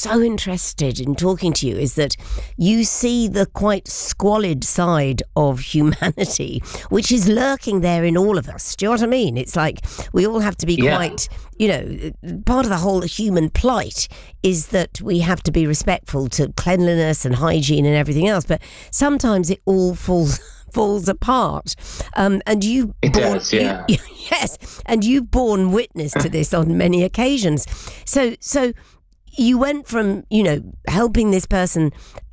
so interested in talking to you is that you see the quite squalid side of humanity, which is lurking there in all of us. Do you know what I mean? It's like we all have to be quite, part of the whole human plight is that we have to be respectful to cleanliness and hygiene and everything else. But sometimes it all falls apart, and yes, and you've borne witness to this on many occasions. So you went from helping this person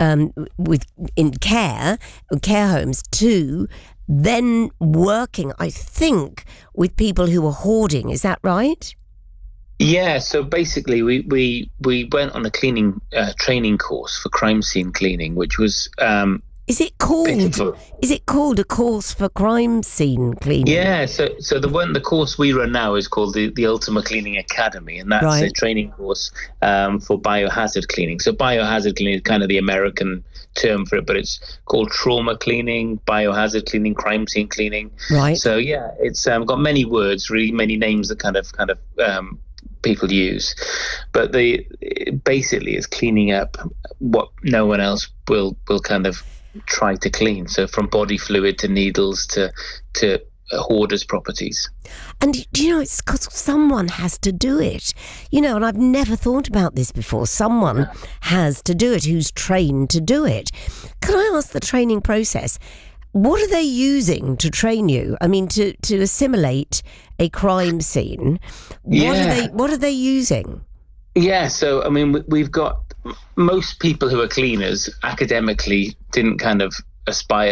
in care homes to then working, I think, with people who were hoarding. Is that right? Yeah, so basically we went on a cleaning training course for crime scene cleaning, which was Is it called a course for crime scene cleaning? Yeah, so the course we run now is called the Ultimate Cleaning Academy, and that's a training course for biohazard cleaning. So biohazard cleaning is kind of the American term for it, but it's called trauma cleaning, biohazard cleaning, crime scene cleaning. Right. So yeah, it's got many words, really many names that kind of people use, but basically is cleaning up what no one else will kind of try to clean. So from body fluid to needles to hoarders' properties. And it's because someone has to do it, and I've never thought about this before. Someone has to do it who's trained to do it. Can I ask the training process? What are they using to train you? I mean, to assimilate a crime scene. What are they using? Yeah, so I mean, we've got most people who are cleaners academically didn't kind of aspire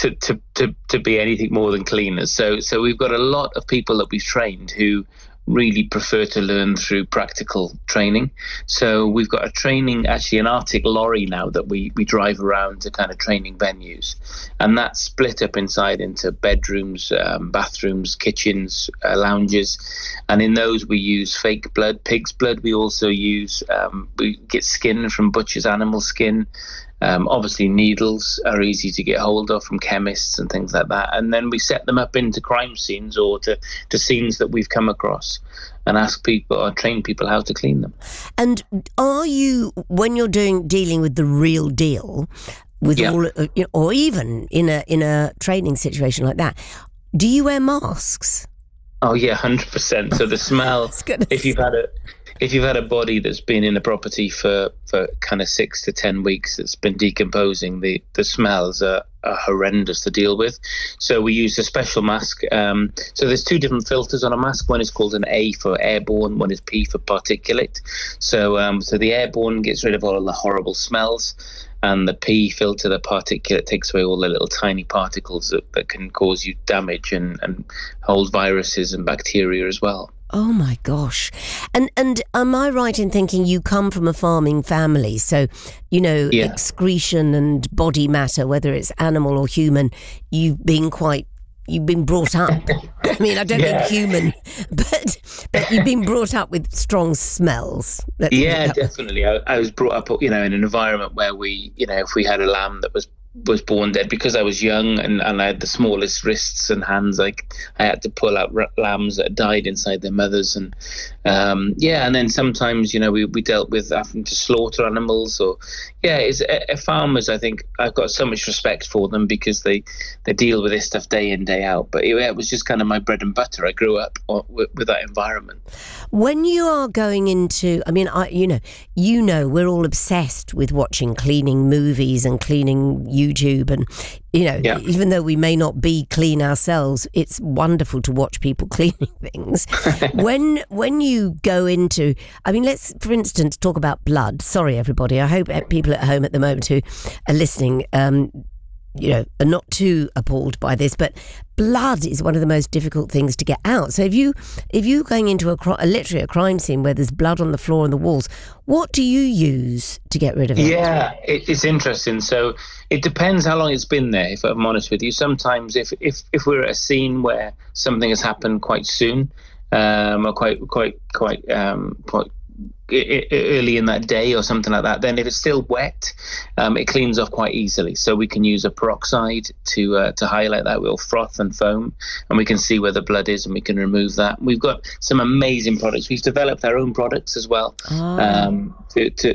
to be anything more than cleaners. So we've got a lot of people that we've trained who really prefer to learn through practical training. So we've got an Arctic lorry now that we drive around to kind of training venues, and that's split up inside into bedrooms, bathrooms, kitchens, lounges, and in those we use fake blood, pig's blood. We also use we get skin from butcher's animal skin. Obviously needles are easy to get hold of from chemists and things like that, and then we set them up into crime scenes or to scenes that we've come across and ask people or train people how to clean them. And are you, when you're dealing with the real deal, with all, or even in a training situation like that, do you wear masks? Oh yeah, 100%. So the smell, if you've had a body that's been in a property for kind of 6 to 10 weeks, that's been decomposing, the smells are horrendous to deal with. So we use a special mask. So there's two different filters on a mask. One is called an A for airborne, one is P for particulate. So the airborne gets rid of all of the horrible smells, and the P filter, the particulate, takes away all the little tiny particles that can cause you damage and hold viruses and bacteria as well. Oh my gosh. And am I right in thinking you come from a farming family? So, excretion and body matter, whether it's animal or human, you've been brought up. I mean, I don't mean human, but you've been brought up with strong smells. Definitely. I was brought up, in an environment where we, if we had a lamb that was born dead, because I was young and I had the smallest wrists and hands, I had to pull out lambs that had died inside their mothers, and and then sometimes we dealt with having to slaughter animals, or it's farmers. I think I've got so much respect for them because they deal with this stuff day in, day out, but it was just kind of my bread and butter. I grew up with that environment. When you are going into, I mean, we're all obsessed with watching cleaning movies and cleaning YouTube, and even though we may not be clean ourselves, it's wonderful to watch people cleaning things. When you go into, I mean, let's for instance talk about blood. Sorry everybody, I hope people at home at the moment who are listening are not too appalled by this, but blood is one of the most difficult things to get out. So if you're going into literally a crime scene where there's blood on the floor and the walls, what do you use to get rid of it? Yeah, it's interesting. So it depends how long it's been there, if I'm honest with you. Sometimes if we're at a scene where something has happened quite soon, or quite early in that day or something like that, then if it's still wet, it cleans off quite easily. So we can use a peroxide to highlight that. We'll froth and foam, and we can see where the blood is, and we can remove that. We've got some amazing products. We've developed our own products as well, to